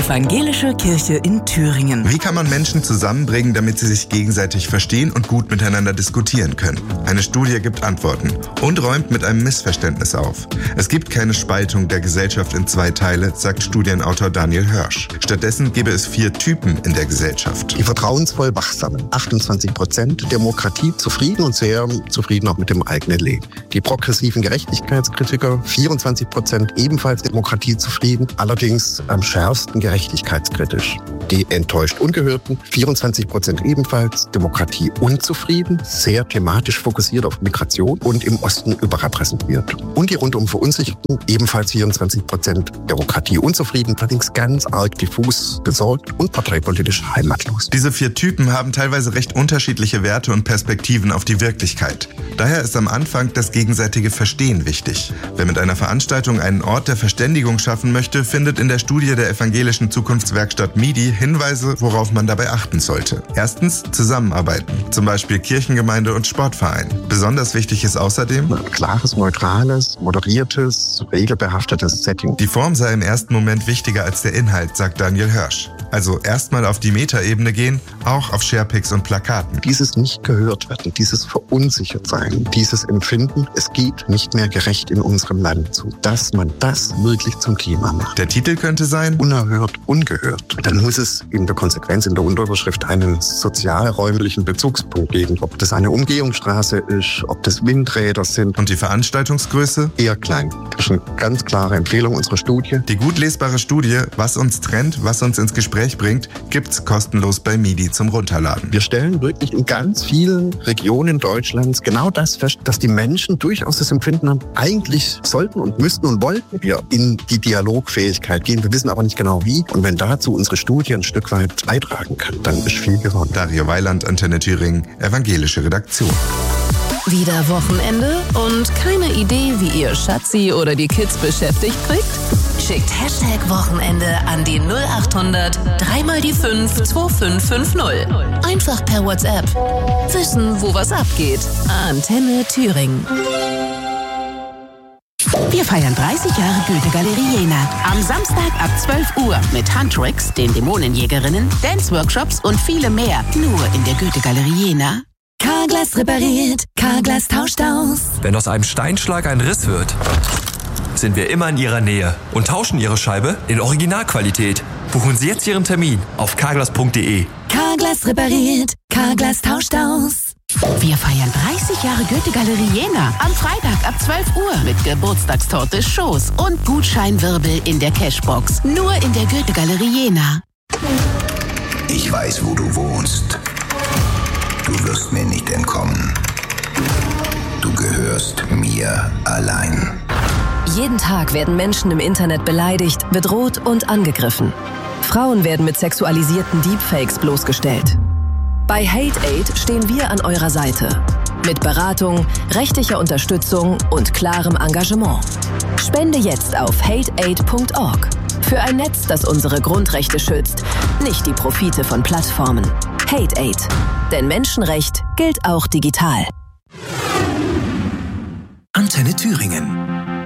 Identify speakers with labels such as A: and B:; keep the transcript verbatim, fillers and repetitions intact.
A: Evangelische Kirche in Thüringen.
B: Wie kann man Menschen zusammenbringen, damit sie sich gegenseitig verstehen und gut miteinander diskutieren können? Eine Studie gibt Antworten und räumt mit einem Missverständnis auf. Es gibt keine Spaltung der Gesellschaft in zwei Teile, sagt Studienautor Daniel Hörsch. Stattdessen gäbe es vier Typen in der Gesellschaft.
C: Die vertrauensvoll Wachsamen, achtundzwanzig Prozent, Demokratie zufrieden und sehr zufrieden auch mit dem eigenen Leben. Die progressiven Gerechtigkeitskritiker, vierundzwanzig Prozent, ebenfalls Demokratie zufrieden, allerdings am schärfsten gerechtigkeitskritisch. Die enttäuscht Ungehörten, vierundzwanzig Prozent ebenfalls, Demokratie unzufrieden, sehr thematisch fokussiert auf Migration und im Osten überrepräsentiert. Und die rundum Verunsicherten, ebenfalls vierundzwanzig Prozent, Demokratie unzufrieden, allerdings ganz arg diffus besorgt und parteipolitisch heimatlos.
B: Diese vier Typen haben teilweise recht unterschiedliche Werte und Perspektiven auf die Wirklichkeit. Daher ist am Anfang das gegenseitige Verstehen wichtig. Wer mit einer Veranstaltung einen Ort der Verständigung schaffen möchte, findet in der Studie der evangelischen Zukunftswerkstatt M I D I Hinweise, worauf man dabei achten sollte. Erstens, zusammenarbeiten, zum Beispiel Kirchengemeinde und Sportverein. Besonders wichtig ist außerdem
C: ein klares, neutrales, moderiertes, regelbehaftetes Setting.
B: Die Form sei im ersten Moment wichtiger als der Inhalt, sagt Daniel Hörsch. Also erstmal auf die Metaebene gehen, auch auf Sharepics und Plakaten.
C: Dieses nicht gehört werden, dieses verunsichert sein, dieses Empfinden, es geht nicht mehr gerecht in unserem Land zu, dass man das wirklich zum Thema macht.
B: Der Titel könnte sein:
C: Unerhört, ungehört. Dann muss es in der Konsequenz in der Unterüberschrift einen sozialräumlichen Bezugspunkt geben. Ob das eine Umgehungsstraße ist, ob das Windräder sind.
B: Und die Veranstaltungsgröße?
C: Eher klein. Das ist eine ganz klare Empfehlung unserer Studie.
B: Die gut lesbare Studie, was uns trennt, was uns ins Gespräch bringt, gibt's kostenlos bei M I D I zum Runterladen.
C: Wir stellen wirklich in ganz vielen Regionen Deutschlands genau das fest, dass die Menschen durchaus das Empfinden haben, eigentlich sollten und müssten und wollten wir in die Dialogfähigkeit gehen. Wir wissen aber nicht genau wie. Und wenn dazu unsere Studie ein Stück weit beitragen kann, dann ist viel gewonnen.
B: Dario Weiland, Antenne Thüringen, evangelische Redaktion.
A: Wieder Wochenende und keine Idee, wie ihr Schatzi oder die Kids beschäftigt kriegt? Schickt Hashtag Wochenende an die null acht hundert drei mal die fünf zwei fünf fünf null. Einfach per WhatsApp. Wissen, wo was abgeht. Antenne Thüringen.
D: Wir feiern dreißig Jahre Goethe-Galerie Jena. Am Samstag ab zwölf Uhr mit Huntrix, den Dämonenjägerinnen, Dance-Workshops und viele mehr. Nur in der Goethe-Galerie Jena.
A: Carglass repariert, Carglass tauscht aus.
E: Wenn aus einem Steinschlag ein Riss wird, sind wir immer in Ihrer Nähe und tauschen Ihre Scheibe in Originalqualität. Buchen Sie jetzt Ihren Termin auf carglass punkt de.
A: Carglass repariert, Carglass tauscht aus.
D: Wir feiern dreißig Jahre Goethe-Galerie Jena. Am Freitag ab zwölf Uhr mit Geburtstagstorte, Shows und Gutscheinwirbel in der Cashbox. Nur in der Goethe-Galerie Jena.
F: Ich weiß, wo du wohnst. Du wirst mir nicht entkommen. Du gehörst mir allein.
G: Jeden Tag werden Menschen im Internet beleidigt, bedroht und angegriffen. Frauen werden mit sexualisierten Deepfakes bloßgestellt. Bei HateAid stehen wir an eurer Seite. Mit Beratung, rechtlicher Unterstützung und klarem Engagement. Spende jetzt auf hate aid punkt org. Für ein Netz, das unsere Grundrechte schützt, nicht die Profite von Plattformen. HateAid. Denn Menschenrecht gilt auch digital.
H: Antenne Thüringen.